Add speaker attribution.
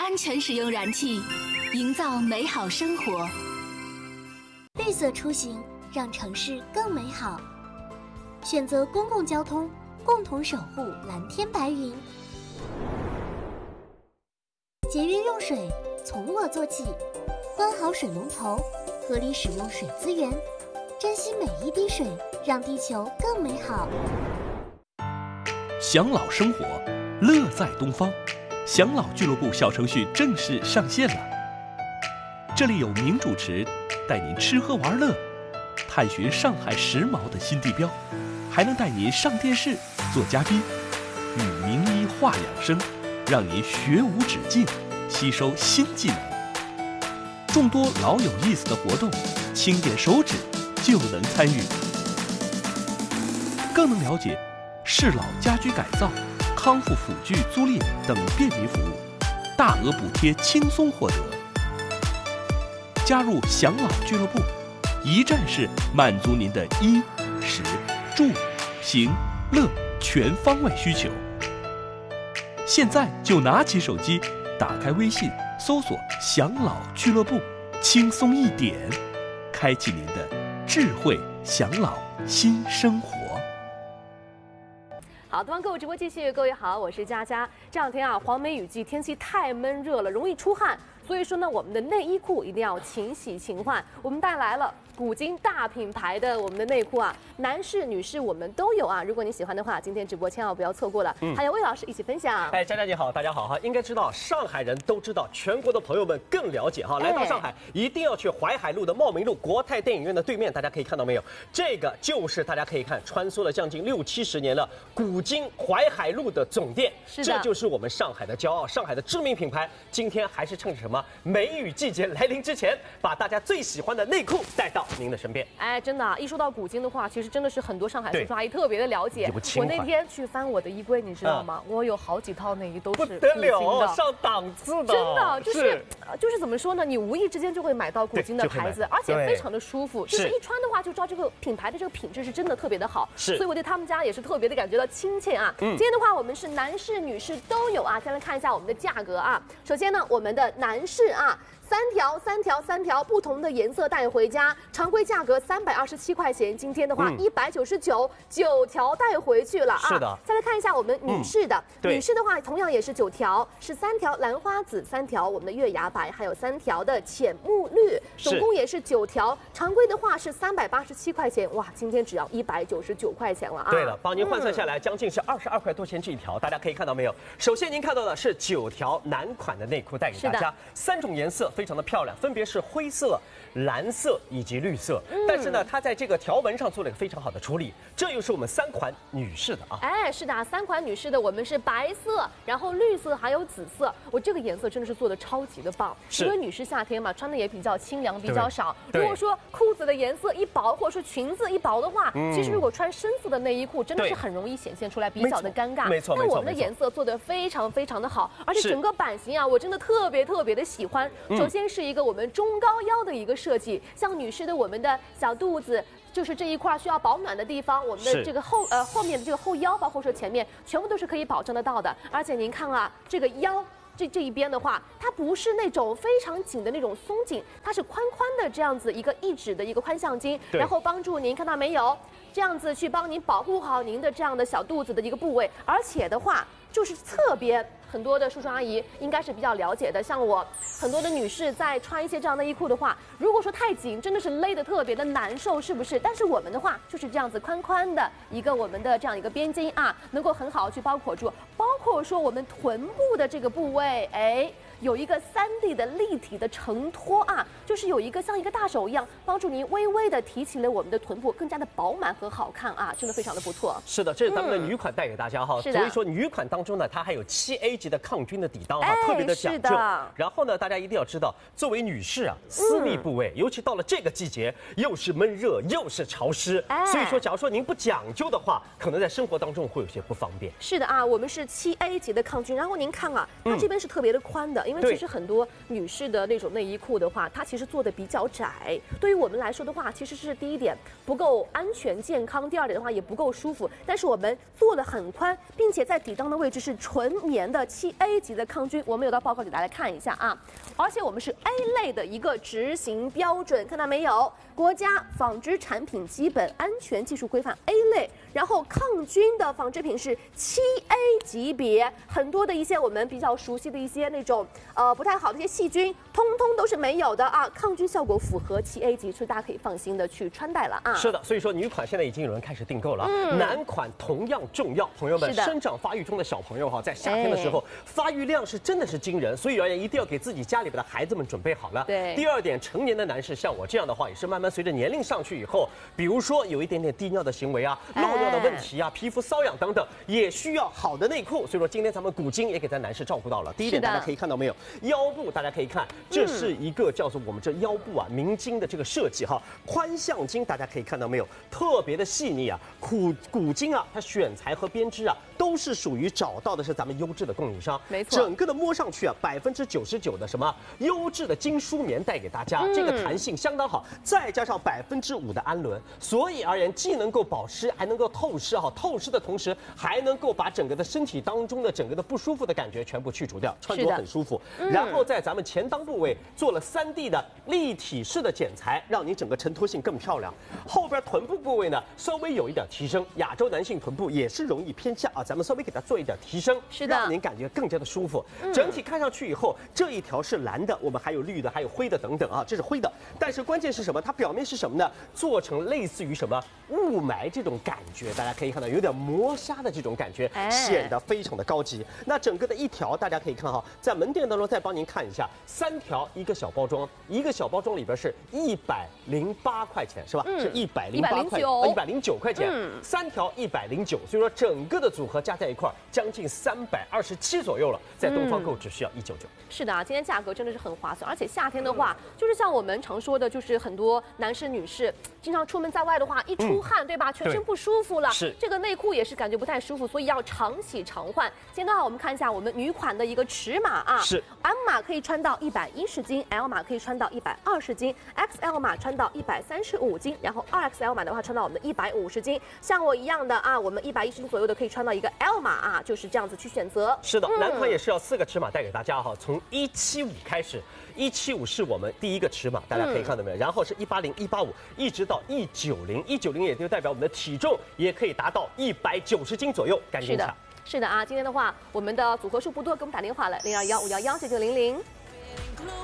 Speaker 1: 安全使用燃气，营造美好生活。
Speaker 2: 绿色出行，让城市更美好。选择公共交通，共同守护蓝天白云。节约用水，从我做起。关好水龙头，合理使用水资源，珍惜每一滴水，让地球更美好。
Speaker 3: 享老生活，乐在东方。享老俱乐部小程序正式上线了。这里有名主持带您吃喝玩乐，探寻上海时髦的新地标，还能带您上电视做嘉宾，与名医话养生，让您学无止境，吸收新技能。众多老有意思的活动，轻点手指就能参与，更能了解适老家居改造、康复辅具租赁等便民服务，大额补贴轻松获得。加入享老俱乐部，一站式满足您的衣、食、住、行、乐全方位需求。现在就拿起手机，打开微信，搜索“享老俱乐部”，轻松一点，开启您的智慧享老新生活。
Speaker 4: 好，东方购物直播继续，各位好，我是佳佳。这两天啊，黄梅雨季，天气太闷热了，容易出汗，所以说呢，我们的内衣裤一定要勤洗勤换。我们带来了古今大品牌的我们的内裤啊，男士、女士我们都有啊。如果你喜欢的话，今天直播千万不要错过了。还有魏老师一起分享。
Speaker 5: 佳佳你好，大家好哈。应该知道，上海人都知道，全国的朋友们更了解哈。来到上海，一定要去淮海路的茂名路国泰电影院的对面，大家可以看到没有？这个就是大家可以看，穿梭了将近60-70年了，古今淮海路的总店，这就是我们上海的骄傲，上海的知名品牌。今天还是趁着什么梅雨季节来临之前，把大家最喜欢的内裤带到您的身边。
Speaker 4: 哎，真的啊，一说到古今的话，其实真的是很多上海叔叔阿姨特别的了解。我那天去翻我的衣柜，你知道吗？我有好几套内衣都是
Speaker 5: 不得了，上档次的。
Speaker 4: 真的就是怎么说呢？你无意之间就会买到古今的牌子，而且非常的舒服，就是一穿的话就知道这个品牌的这个品质是真的特别的好。所以我对他们家也是特别的感觉到亲切啊。今天的话，我们是男士、女士都有啊。先来看一下我们的价格啊。首先呢，我们的男士啊。3条不同的颜色带回家，常规价格327块钱，今天的话199，9条带回去了啊。
Speaker 5: 是的。
Speaker 4: 再来看一下我们女士的，女士的话同样也是9条，是3条兰花紫，3条我们的月牙白，还有3条的浅木绿，总共也是9条。常规的话是387块钱，哇，今天只要199块钱了啊。
Speaker 5: 对了，帮您换算下来将近是22块多钱这一条，大家可以看到没有？首先您看到的是9条男款的内裤带给大家，3种颜色。非常的漂亮，分别是灰色、蓝色以及绿色。但是呢，它在这个条纹上做了一个非常好的处理。这又是我们3款女士的啊。
Speaker 4: 哎，是的，3款女士的，我们是白色，然后绿色还有紫色。我这个颜色真的是做的超级的棒，因为女士夏天嘛，穿的也比较清凉，比较少。如果说裤子的颜色一薄，或者说裙子一薄的话，其实如果穿深色的内衣裤，真的是很容易显现出来比较的尴尬。
Speaker 5: 没错。
Speaker 4: 但我们的颜色做的非常的好，而且整个版型啊，我真的特别的喜欢。首先是一个我们中高腰的一个设计，像女士的我们的小肚子，就是这一块需要保暖的地方，我们的这个后面的这个后腰，包括说前面，全部都是可以保证得到的。而且您看啊，这个腰这一边的话，它不是那种非常紧的那种松紧，它是宽宽的这样子一个1指的一个宽向筋，然后帮助您看到没有，这样子去帮您保护好您的这样的小肚子的一个部位，而且的话就是侧边。很多的叔叔阿姨应该是比较了解的，像我很多的女士在穿一些这样的衣裤的话，如果说太紧，真的是勒得特别的难受，是不是？但是我们的话就是这样子宽宽的一个我们的这样一个边巾啊，能够很好去包裹住，包括说我们臀部的这个部位，哎。有一个3D 的立体的承托啊，就是有一个像一个大手一样，帮助您微微的提起了我们的臀部，更加的饱满和好看啊，真的非常的不错。
Speaker 5: 是的，这是咱们的女款带给大家哈。所以说女款当中呢，它还有7A 级的抗菌的底裆哈，特别的讲究。然后呢，大家一定要知道，作为女士啊，私密部位，尤其到了这个季节，又是闷热又是潮湿，所以说假如说您不讲究的话，可能在生活当中会有些不方便。
Speaker 4: 是的啊，我们是7A 级的抗菌，然后您看啊，它这边是特别的宽的。 因为其实很多女士的那种内衣裤的话，它其实做的比较窄，对于我们来说的话，其实是第一点不够安全健康，第二点的话也不够舒服。但是我们做的很宽，并且在底裆的位置是纯棉的7A 级的抗菌，我们有道报告给大家看一下啊，而且我们是 A 类的一个执行标准，看到没有？国家纺织产品基本安全技术规范 A 类，然后抗菌的纺织品是7A 级别，很多的一些我们比较熟悉的一些那种不太好的一些细菌，通通都是没有的啊，抗菌效果符合7A 级，所以大家可以放心的去穿戴了啊。
Speaker 5: 是的，所以说女款现在已经有人开始订购了，男款同样重要，朋友们，生长发育中的小朋友哈，在夏天的时候发育量是真的是惊人，所以而言一定要给自己家里边的孩子们准备好了。
Speaker 4: 对。
Speaker 5: 第二点，成年的男士像我这样的话，也是慢慢随着年龄上去以后，比如说有一点点滴尿的行为啊、漏尿的问题啊、皮肤瘙痒等等，也需要好的内裤。所以说今天咱们古今也给咱男士照顾到了。第一点，大家可以看到没有，腰部大家可以看，这是一个叫做我们这腰部啊明经的这个设计哈，宽向经大家可以看到没有，特别的细腻啊，古今啊，它选材和编织啊都是属于找到的是咱们优质的供应商，
Speaker 4: 没错，
Speaker 5: 整个的摸上去啊99%的什么优质的精梳棉带给大家，这个弹性相当好，再加上5%的氨纶，所以而言既能够保湿，还能够透湿哈，透湿的同时还能够把整个的身体当中的整个的不舒服的感觉全部去除掉，穿着很舒服。然后在咱们前裆部位做了3D 的立体式的剪裁，让你整个衬托性更漂亮。后边臀部部位呢稍微有一点提升，亚洲男性臀部也是容易偏下啊，咱们稍微给它做一点提升，
Speaker 4: 是的，
Speaker 5: 让您感觉更加的舒服。整体看上去以后，这一条是蓝的，我们还有绿的，还有灰的等等啊，这是灰的。但是关键是什么？它表面是什么呢？做成类似于什么雾霾这种感觉，大家可以看到有点磨砂的这种感觉，显得非常的高级。那整个的一条大家可以看哈，在门店当中再帮您看一下，3条一个小包装，一个小包装里边是108块钱是吧？是108块，109块钱，3条109，所以说整个的组合加在一块儿将近327左右了，在东方购只需要199。
Speaker 4: 是的啊，今天价格真的是很划算，而且夏天的话，就是像我们常说的，就是很多男士女士经常出门在外的话，一出汗对吧，全身不舒服了，
Speaker 5: 是这
Speaker 4: 个内裤也是感觉不太舒服，所以要常洗常换。今天的话，我们看一下我们女款的一个尺码啊，
Speaker 5: 是
Speaker 4: M 码可以穿到110斤，L 码可以穿到120斤，XL 码穿到135斤，然后2XL 码的话穿到我们的150斤。像我一样的啊，我们110斤左右的可以穿到一个 L 码啊，就是这样子去选择。
Speaker 5: 是的，男款也是要4个尺码带给大家哈，从175开始，175是我们第一个尺码，大家可以看到没有？然后是180、185，一直到190，190也就代表我们的体重也可以达到190斤左右，赶紧抢。
Speaker 4: 是的啊，今天的话，我们的组合数不多，给我们打电话来0215119900。